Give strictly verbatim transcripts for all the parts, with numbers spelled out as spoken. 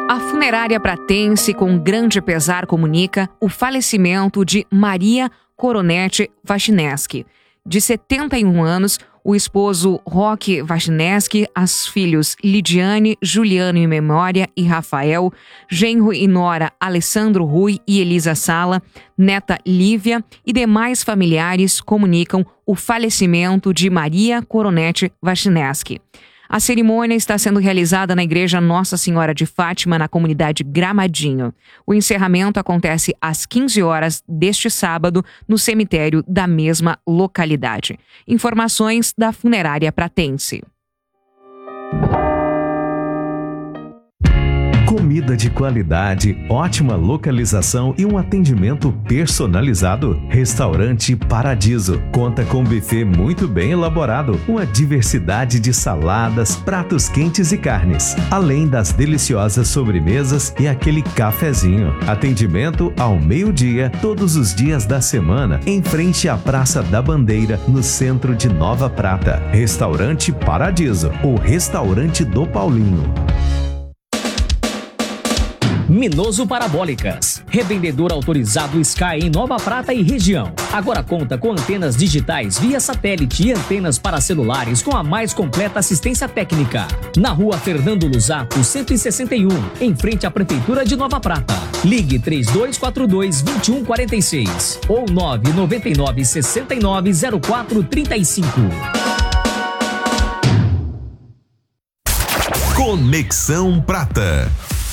A funerária pratense, com grande pesar, comunica o falecimento de Maria Coronete Wachineski. De setenta e um anos, o esposo Roque Wachineski, as filhos Lidiane, Juliano em memória e Rafael, genro e nora Alessandro Rui e Elisa Sala, neta Lívia e demais familiares comunicam o falecimento de Maria Coronete Wachineski. A cerimônia está sendo realizada na Igreja Nossa Senhora de Fátima, na comunidade Gramadinho. O encerramento acontece às quinze horas deste sábado, no cemitério da mesma localidade. Informações da funerária pratense. Comida de qualidade, ótima localização e um atendimento personalizado. Restaurante Paradiso conta com um buffet muito bem elaborado, uma diversidade de saladas, pratos quentes e carnes, além das deliciosas sobremesas e aquele cafezinho. Atendimento ao meio-dia, todos os dias da semana, em frente à Praça da Bandeira, no centro de Nova Prata. Restaurante Paradiso, o restaurante do Paulinho. Minoso Parabólicas, revendedor autorizado Sky em Nova Prata e região. Agora conta com antenas digitais via satélite e antenas para celulares com a mais completa assistência técnica. Na rua Fernando Luzato, cento e sessenta e um, em frente à Prefeitura de Nova Prata. Ligue três dois quatro dois, dois um quatro seis ou nove nove nove, seis nove, zero quatro três cinco. Conexão Prata.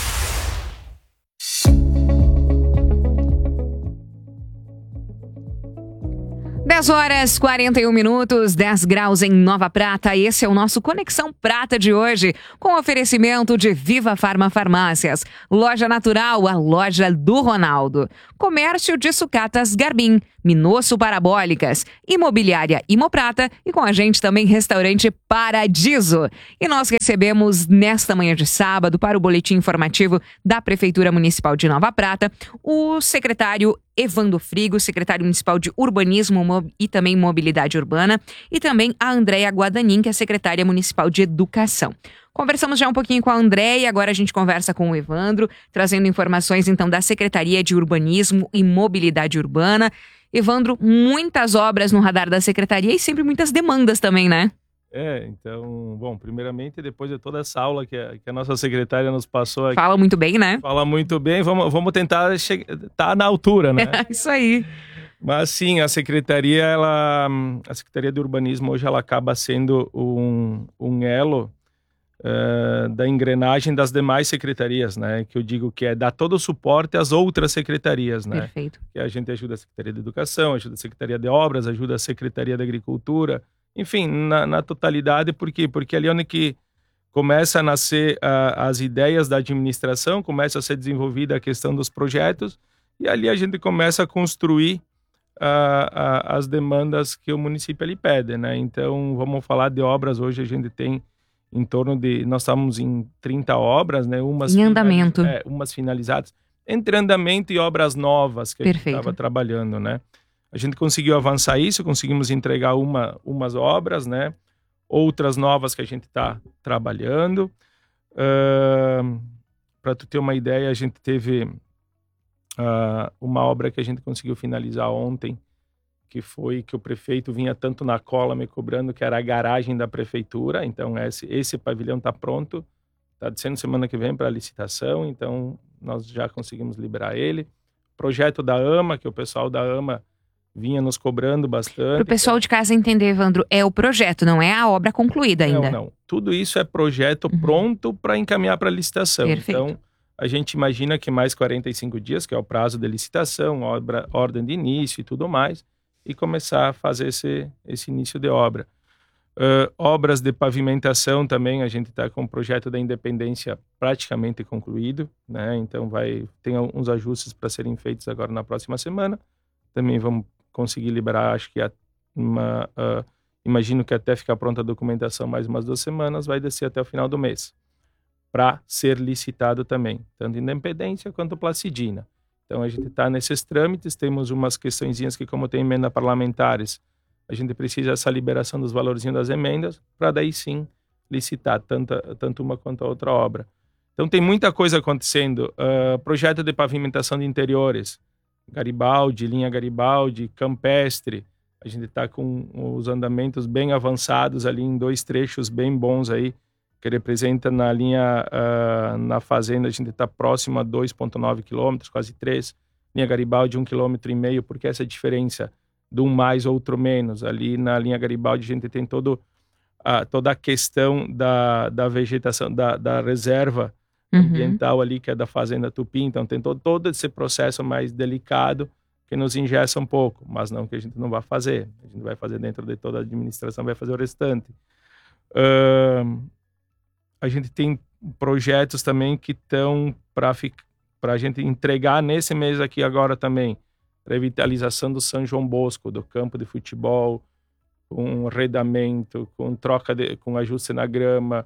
dez horas e quarenta e um minutos, dez graus em Nova Prata. Esse é o nosso Conexão Prata de hoje, com oferecimento de Viva Farma Farmácias, Loja Natural, a loja do Ronaldo, Comércio de Sucatas Garbim, Minosso Parabólicas, Imobiliária Imoprata e com a gente também Restaurante Paradiso. E nós recebemos nesta manhã de sábado, para o boletim informativo da Prefeitura Municipal de Nova Prata, o secretário Evandro Frigo, secretário municipal de Urbanismo e também Mobilidade Urbana, e também a Andréia Guadanin, que é secretária municipal de Educação. Conversamos já um pouquinho com a Andréia, agora a gente conversa com o Evandro, trazendo informações então da Secretaria de Urbanismo e Mobilidade Urbana. Evandro, muitas obras no radar da Secretaria e sempre muitas demandas também, né? É, então, bom, primeiramente, depois de toda essa aula que a, que a nossa secretária nos passou aqui. Fala muito bem, né? Fala muito bem, vamos, vamos tentar estar tá na altura, né? É, isso aí. Mas sim, a Secretaria, ela, a Secretaria de Urbanismo hoje, ela acaba sendo um, um elo uh, da engrenagem das demais secretarias, né? Que eu digo que é dar todo o suporte às outras secretarias, né? Perfeito. Que a gente ajuda a Secretaria de Educação, ajuda a Secretaria de Obras, ajuda a Secretaria de Agricultura, enfim, na, na totalidade. Por quê? Porque ali é onde que começa a nascer uh, as ideias da administração, começa a ser desenvolvida a questão dos projetos, e ali a gente começa a construir uh, uh, as demandas que o município ali pede, né? Então, vamos falar de obras. Hoje a gente tem em torno de... Nós estamos em trinta obras, né? Umas em andamento. É, umas finalizadas. Entre andamento e obras novas que a Perfeito. gente estava trabalhando, né? A gente conseguiu avançar isso, conseguimos entregar uma, umas obras, né? Outras novas que a gente está trabalhando. Uh, Para tu ter uma ideia, a gente teve uh, uma obra que a gente conseguiu finalizar ontem, que foi que o prefeito vinha tanto na cola me cobrando, que era a garagem da prefeitura. Então esse, esse pavilhão está pronto, está sendo semana que vem para licitação, então nós já conseguimos liberar ele. Projeto da AMA, que o pessoal da AMA vinha nos cobrando bastante. Para o pessoal de casa entender, Evandro, é o projeto, não é a obra concluída ainda. Não, não. Tudo isso é projeto uhum. pronto para encaminhar para licitação. Perfeito. Então, a gente imagina que mais quarenta e cinco dias, que é o prazo de licitação, obra, ordem de início e tudo mais, e começar a fazer esse, esse início de obra. Uh, obras de pavimentação também, a gente está com o projeto da Independência praticamente concluído, né? Então, vai, tem alguns ajustes para serem feitos agora na próxima semana. Também vamos conseguir liberar, acho que uma, uh, imagino que até ficar pronta a documentação mais umas duas semanas, vai descer até o final do mês, para ser licitado também, tanto Independência quanto Placidina. Então a gente está nesses trâmites, temos umas questõezinhas que, como tem emenda parlamentares, a gente precisa dessa liberação dos valorzinhos das emendas, para daí sim licitar tanto, tanto uma quanto a outra obra. Então tem muita coisa acontecendo. Uh, projeto de pavimentação de interiores, Garibaldi, linha Garibaldi, Campestre. A gente está com os andamentos bem avançados ali em dois trechos bem bons aí, que representa na linha, uh, na fazenda, a gente está próximo a dois vírgula nove quilômetros, quase três. Linha Garibaldi, um quilômetro e meio, porque essa diferença de um mais, outro menos. Ali na linha Garibaldi a gente tem todo, uh, toda a questão da, da vegetação, da, da reserva uhum. ambiental ali, que é da fazenda Tupi. Então tem todo, todo esse processo mais delicado que nos ingessa um pouco, mas não que a gente não vai fazer. A gente vai fazer dentro de toda a administração, vai fazer o restante. Uh, a gente tem projetos também que estão para para a gente entregar nesse mês aqui agora também. Revitalização do São João Bosco, do campo de futebol, com arredamento, com troca, de, com ajuste na grama,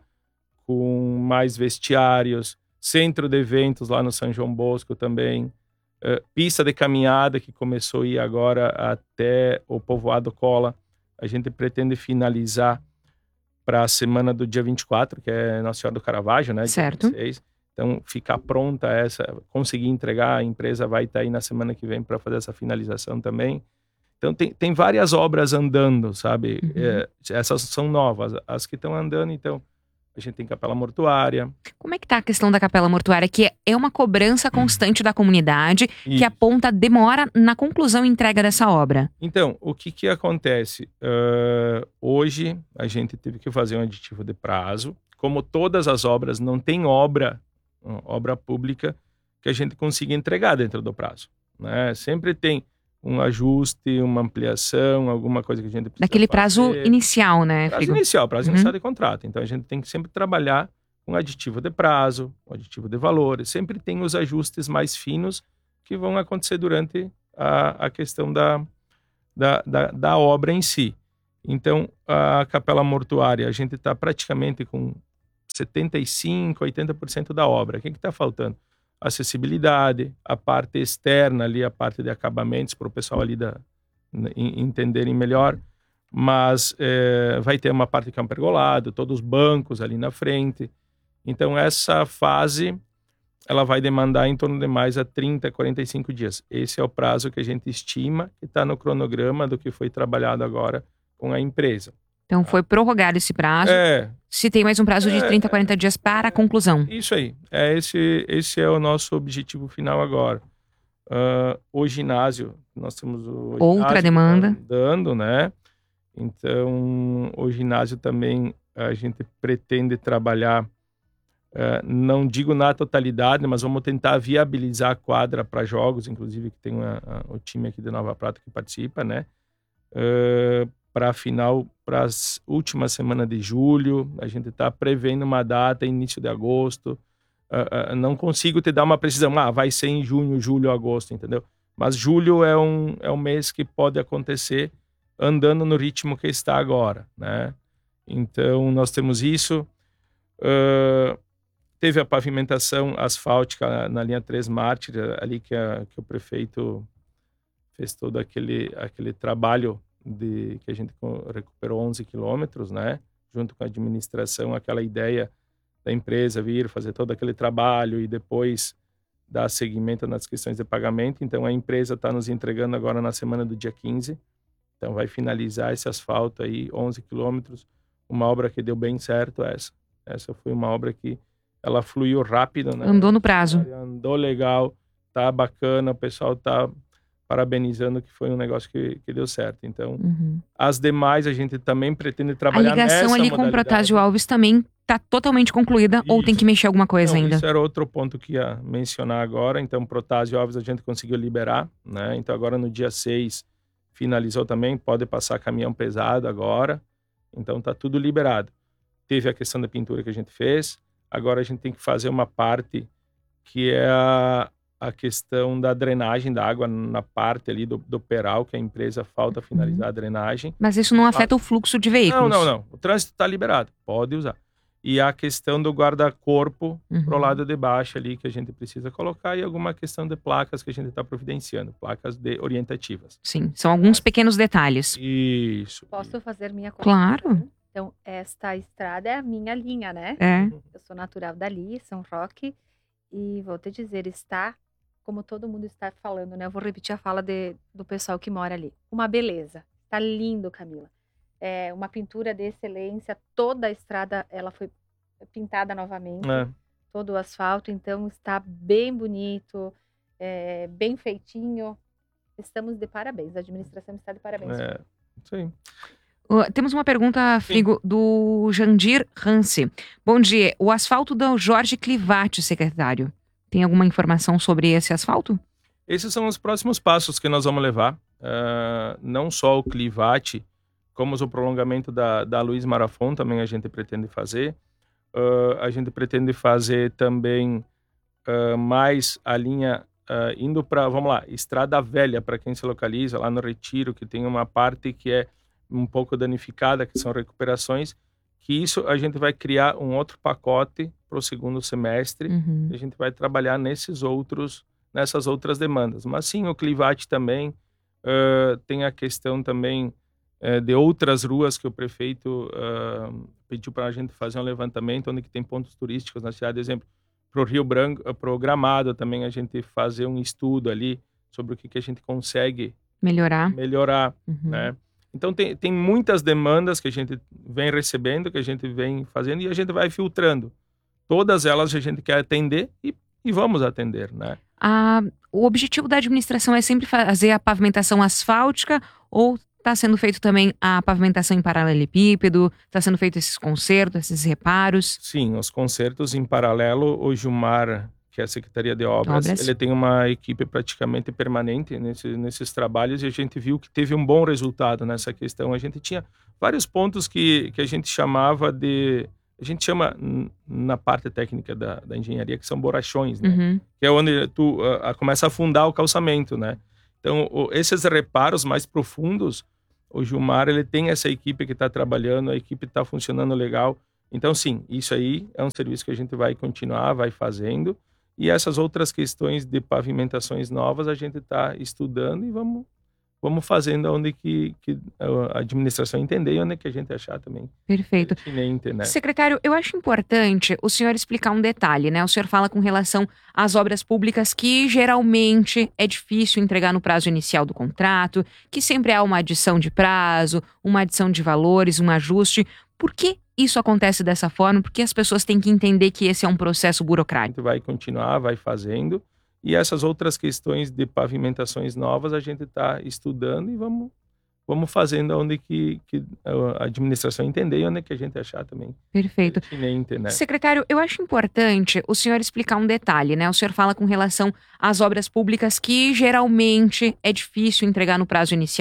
com mais vestiários, centro de eventos lá no São João Bosco também, uh, pista de caminhada que começou a ir agora até o Povoado Cola. A gente pretende finalizar para a semana do dia vinte e quatro, que é Nossa Senhora do Caravaggio, né? Certo. vinte e seis. Então, ficar pronta essa, conseguir entregar, a empresa vai estar aí na semana que vem para fazer essa finalização também. Então, tem, tem várias obras andando, sabe? Uhum. É, essas são novas. As que estão andando, então, a gente tem capela mortuária. Como é que tá a questão da capela mortuária? Que é uma cobrança constante da comunidade, Isso. que aponta demora na conclusão e entrega dessa obra. Então, o que que acontece? Uh, hoje, a gente teve que fazer um aditivo de prazo. Como todas as obras, não tem obra obra pública que a gente consiga entregar dentro do prazo, né? Sempre tem um ajuste, uma ampliação, alguma coisa que a gente precisa Daquele prazo fazer. inicial, né, Prazo Frigo? inicial, prazo uhum. inicial de contrato. Então a gente tem que sempre trabalhar com aditivo de prazo, com aditivo de valores. Sempre tem os ajustes mais finos que vão acontecer durante a, a questão da, da, da, da obra em si. Então a capela mortuária, a gente está praticamente com setenta e cinco por cento, oitenta por cento da obra. O que está faltando? Acessibilidade, a parte externa ali, a parte de acabamentos, para o pessoal ali da, entenderem melhor. Mas é, vai ter uma parte que é um pergolado, todos os bancos ali na frente. Então, essa fase, ela vai demandar em torno de mais a trinta, quarenta e cinco dias. Esse é o prazo que a gente estima, que está no cronograma do que foi trabalhado agora com a empresa. Então, foi prorrogado esse prazo. É. Se tem mais um prazo de é, trinta, quarenta dias para a conclusão. Isso aí. É esse, esse é o nosso objetivo final agora. Uh, o ginásio, nós temos o Outra demanda. andando, né? Então, o ginásio também a gente pretende trabalhar, uh, não digo na totalidade, mas vamos tentar viabilizar a quadra para jogos, inclusive que tem uma, a, o time aqui de Nova Prata que participa, né? Uh, para a final, para as últimas semanas de julho. A gente está prevendo uma data, início de agosto. Uh, uh, não consigo te dar uma precisão, ah, vai ser em junho, julho, agosto, entendeu? Mas julho é um, é um mês que pode acontecer andando no ritmo que está agora, né? Então, nós temos isso. Uh, teve a pavimentação asfáltica na, na linha três Mártir, ali que, a, que o prefeito fez todo aquele, aquele trabalho de que a gente recuperou onze quilômetros, né? Junto com a administração, aquela ideia da empresa vir fazer todo aquele trabalho e depois dar seguimento nas questões de pagamento. Então, a empresa está nos entregando agora na semana do dia quinze. Então, vai finalizar esse asfalto aí, onze quilômetros. Uma obra que deu bem certo, essa. Essa foi uma obra que ela fluiu rápido, né? Andou no prazo. Andou legal, tá bacana, o pessoal tá parabenizando que foi um negócio que, que deu certo. Então, uhum. as demais a gente também pretende trabalhar nessa A ligação ali com o Protásio Alves também está totalmente concluída isso. Ou tem que mexer alguma coisa Não, ainda? Isso era outro ponto que ia mencionar agora. Então, Protásio Alves a gente conseguiu liberar, né? Então, agora no dia seis finalizou também, pode passar caminhão pesado agora. Então, tá tudo liberado. Teve a questão da pintura que a gente fez. Agora a gente tem que fazer uma parte que é a a questão da drenagem da água na parte ali do, do peral, que a empresa falta finalizar uhum. a drenagem. Mas isso não afeta ah, o fluxo de veículos? Não, não, não. O trânsito está liberado, pode usar. E a questão do guarda-corpo uhum. pro lado de baixo ali, que a gente precisa colocar, e alguma questão de placas que a gente está providenciando, placas de orientativas. Sim, são alguns pequenos detalhes. Isso. Posso fazer minha Claro. Então, esta estrada é a minha linha, né? É. Eu sou natural dali, São Roque, e vou te dizer, está, como todo mundo está falando, né? Eu vou repetir a fala de, do pessoal que mora ali. Uma beleza. Está lindo, Camila. É uma pintura de excelência. Toda a estrada, ela foi pintada novamente. É. Todo o asfalto, então está bem bonito, é, bem feitinho. Estamos de parabéns. A administração está de parabéns. É, sim. Uh, temos uma pergunta, Frigo, do Jandir Hansi. Bom dia. O asfalto do Jorge Clivati, secretário. Tem alguma informação sobre esse asfalto? Esses são os próximos passos que nós vamos levar. Uh, não só o Clivati, como o prolongamento da, da Luiz Marafon, também a gente pretende fazer. Uh, a gente pretende fazer também uh, mais a linha uh, indo para, vamos lá, Estrada Velha, para quem se localiza, lá no Retiro, que tem uma parte que é um pouco danificada, que são recuperações, que isso a gente vai criar um outro pacote para o segundo semestre, Uhum. a gente vai trabalhar nesses outros, nessas outras demandas. Mas sim, o Clivati também uh, tem a questão também uh, de outras ruas que o prefeito uh, pediu para a gente fazer um levantamento, onde que tem pontos turísticos na cidade, por exemplo, para o Rio Branco, para o Gramado também a gente fazer um estudo ali sobre o que, que a gente consegue Melhorar. melhorar, Uhum. né? Então tem, tem muitas demandas que a gente vem recebendo, que a gente vem fazendo e a gente vai filtrando. Todas elas a gente quer atender e, e vamos atender, né? Ah, o objetivo da administração é sempre fazer a pavimentação asfáltica ou está sendo feito também a pavimentação em paralelepípedo? Está sendo feito esses consertos, esses reparos? Sim, os consertos em paralelo, o Gilmar, que é a Secretaria de Obras, Obras. ele tem uma equipe praticamente permanente nesse, nesses trabalhos e a gente viu que teve um bom resultado nessa questão. A gente tinha vários pontos que, que a gente chamava de... A gente chama, na parte técnica da, da engenharia, que são borrachões, né? Uhum. Que é onde tu uh, começa a afundar o calçamento, né? Então, o, esses reparos mais profundos, o Gilmar, ele tem essa equipe que está trabalhando, a equipe está funcionando legal. Então, sim, isso aí é um serviço que a gente vai continuar, vai fazendo. E essas outras questões de pavimentações novas a gente está estudando e vamos, vamos fazendo onde que, que a administração entender e onde que a gente achar também. Perfeito. Pertinente, né? Secretário, eu acho importante o senhor explicar um detalhe, né? O senhor fala com relação às obras públicas que geralmente é difícil entregar no prazo inicial do contrato, que sempre há uma adição de prazo, uma adição de valores, um ajuste. Por que isso acontece dessa forma? Porque as pessoas têm que entender que esse é um processo A burocrático. gente vai continuar, vai fazendo. E essas outras questões de pavimentações novas a gente está estudando e vamos, vamos fazendo onde que, que a administração entender e onde que a gente achar também. Perfeito. Pertinente, né? Secretário, eu acho importante o senhor explicar um detalhe, né? O senhor fala com relação às obras públicas que geralmente é difícil entregar no prazo inicial